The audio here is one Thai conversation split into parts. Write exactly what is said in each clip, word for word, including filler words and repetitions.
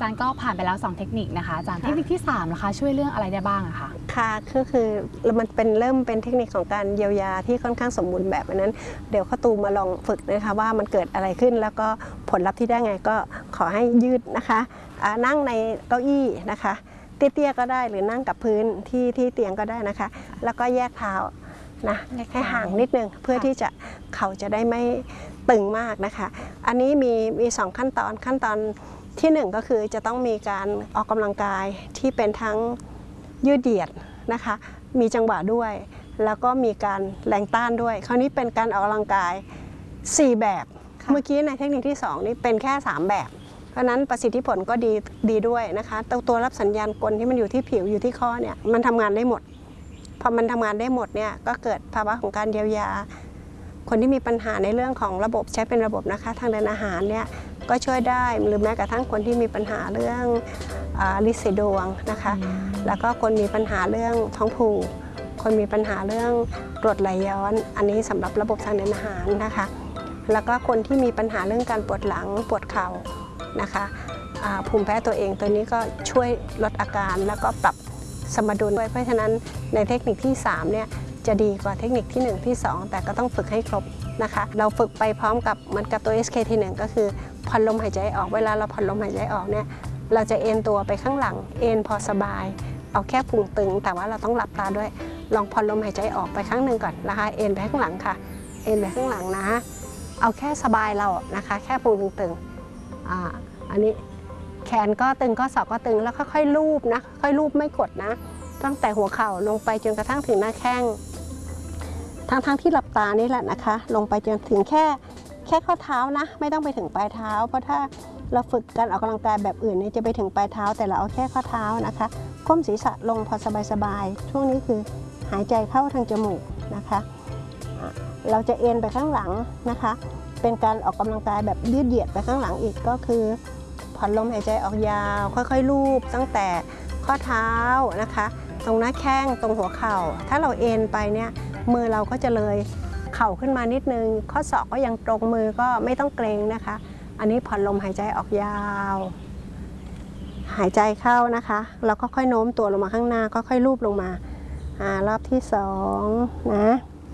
ารย์ก็ผ่านไปแล้วสองเทคนิคนะคะอาจารย์เทคนิคที่สามนะคะช่วยเรื่องอะไรได้บ้างอะคะค่ะก็คือมันเป็นเริ่มเป็นเทคนิคของการเยียวยาที่ค่อนข้างสมบูรณ์แบบนั้นเดี๋ยวข้าตูมาลองฝึกนะคะว่ามันเกิดอะไรขึ้นแล้วก็ผลลัพธ์ที่ได้ไงก็ขอให้ยืดนะคะนั่งในเก้าอี้นะคะเตี้ยๆก็ได้หรือนั่งกับพื้นที่ที่เตียงก็ได้นะคะแล้วก็แยกเท้านะให้ห่างนิดนึงเพื่อที่จะเข่าจะได้ไม่ตึงมากนะคะอันนี้มีมีสองขั้นตอนขั้นตอนที่หนึ่งก็คือจะต้องมีการออกกำลังกายที่เป็นทั้งยืดเหยียดนะคะมีจังหวะด้วยแล้วก็มีการแรงต้านด้วยคราวนี้เป็นการออกกำลังกายสี่แบบเมื่อกี้ในเทคนิคที่สองนี้เป็นแค่สามแบบเพราะนั้นประสิทธิผลก็ดีดีด้วยนะคะตัวตัวรับสัญญาณกลที่มันอยู่ที่ผิวอยู่ที่ข้อเนี่ยมันทำงานได้หมดพอมันทำงานได้หมดเนี่ยก็เกิดภาวะของการเยียวยาคนที่มีปัญหาในเรื่องของระบบใช้เป็นระบบนะคะทางเดินอาหารเนี่ยก็ช่วยได้หรือแม้กระทั่งคนที่มีปัญหาเรื่องลินสีดวงนะคะแล้วก็คนมีปัญหาเรื่องท้องผูกคนมีปัญหาเรื่องกรดไหลย้อนอันนี้สำหรับระบบทางเดินอาหารนะคะแล้วก็คนที่มีปัญหาเรื่องการปวดหลังปวดเข่านะคะภูมิแพ้ตัวเองตัวนี้ก็ช่วยลดอาการแล้วก็ปรับสมดุลด้วยเพราะฉะนั้นในเทคนิคที่สามเนี่ยจะดีกว่าเทคนิคที่หนึ่งที่สองแต่ก็ต้องฝึกให้ครบนะคะเราฝึกไปพร้อมกับเหมือนกับตัว เอส เค ที หนึ่งก็คือผ่อนลมหายใจออกเวลาเราผ่อนลมหายใจออกเนี่ยเราจะเอ็นตัวไปข้างหลังเอ็นพอสบายเอาแค่พุงตึงแต่ว่าเราต้องหลับตาด้วยลองผ่อนลมหายใจออกไปครั้งหนึ่งก่อนนะคะเอ็นไปข้างหลังค่ะเอ็นไปข้างหลังนะเอาแค่สบายเรานะคะแค่พุงตึงๆอ่าอันนี้แขนก็ตึงก็ศอกก็ตึงแล้วค่อยๆลูบนะค่อยลูบไม่กดนะตั้งแต่หัวเข่าลงไปจนกระทั่งถึงหน้าแข้งทั้งๆที่หลับตานี่แหละนะคะลงไปจนถึงแค่แค่ข้อเท้านะไม่ต้องไปถึงปลายเท้าเพราะถ้าเราฝึกการออกกำลังกายแบบอื่นนี่จะไปถึงปลายเท้าแต่เราเอาแค่ข้อเท้านะคะก้มศีรษะลงพอสบายๆช่วงนี้คือหายใจเข้าทางจมูกนะคะเราจะเอ็นไปข้างหลังนะคะเป็นการออกกำลังกายแบบยืดเหยียดไปข้างหลังอีกก็คือผ่อนลมหายใจออกยาวค่อยๆลูบตั้งแต่ข้อเท้านะคะตรงหน้าแข้งตรงหัวเข่าถ้าเราเอ็นไปเนี่ยมือเราก็จะเลยเข่าขึ้นมานิดนึงข้อศอกก็ยังตรงมือก็ไม่ต้องเกรงนะคะอันนี้ผ่อนลมหายใจออกยาวหายใจเข้านะคะแล้วก็ค่อยโน้มตัวลงมาข้างหน้าก็ค่อยลูบลงมาอ่ารอบที่สองนะ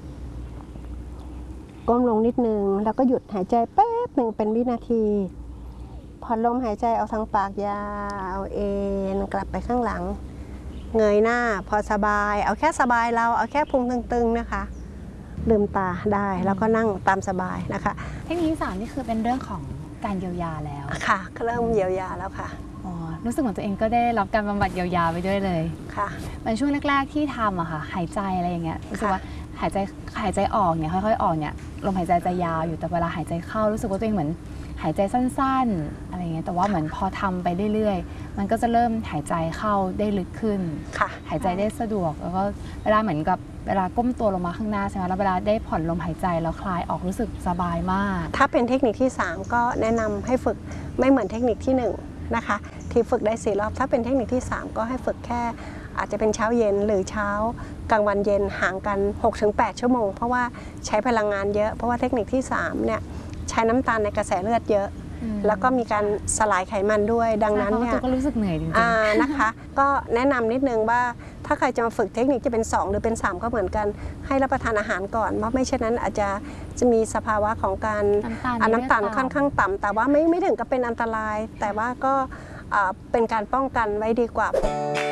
ก้มลงนิดนึงแล้วก็หยุดหายใจแป๊บหนึ่งเป็นวินาทีผ่อนลมหายใจเอาทางปากยาวเอ็นกลับไปข้างหลังเงยหน้าพอสบายเอาแค่สบายเราเอาแค่พุงตึงๆนะคะลืมตาได้แล้วก็นั่งตามสบายนะคะเทคนิคที่สามนี่คือเป็นเรื่องของการเยียวยาแล้วค่ะเริ่มเยียวยาแล้วค่ะอ๋อรู้สึกเหมือนตัวเองก็ได้รับการบำบัดเยียวยาไปด้วยเลยค่ะเป็นช่วงแรกๆที่ทำอะค่ะหายใจอะไรอย่างเงี้ยรู้สึกว่าหายใจหายใจออกเนี่ยค่อยๆออกเนี่ยลมหายใจจะยาวอยู่แต่เวลาหายใจเข้ารู้สึกว่าตัวเองเหมือนหายใจสั้นๆอะไรเงี้ยแต่ว่าเหมือนพอทำไปเรื่อยๆมันก็จะเริ่มหายใจเข้าได้ลึกขึ้นหายใจได้สะดวกแล้วก็เวลาเหมือนกับเวลาก้มตัวลงมาข้างหน้าใช่ไหมแล้วเวลาได้ผ่อนลมหายใจแล้วคลายออกรู้สึกสบายมากถ้าเป็นเทคนิคที่สามก็แนะนำให้ฝึกไม่เหมือนเทคนิคที่หนึ่งนะคะที่ฝึกได้สี่รอบถ้าเป็นเทคนิคที่สามก็ให้ฝึกแค่อาจจะเป็นเช้าเย็นหรือเช้ากลางวันเย็นห่างกัน หกถึงแปด ชั่วโมงเพราะว่าใช้พลังงานเยอะเพราะว่าเทคนิคที่สามเนี่ยใช้น้ำตาลในกระแสเลือดเยอะแล้วก็มีการสลายไขมันด้วยดังนั้นเนี่ยก็รู้สึกเหนื่อยจริงๆนะคะก็แนะนำนิดนึงว่าถ้าใครจะมาฝึกเทคนิคจะเป็นสองหรือเป็นสามก็เหมือนกันให้รับประทานอาหารก่อนเพราะไม่เช่นนั้นอาจจะจะมีสภาวะของการน้ำตาลค่อนข้างต่ำแต่ว่าไม่ไม่ถึงกับเป็นอันตรายแต่ว่าก็เป็นการป้องกันไว้ดีกว่า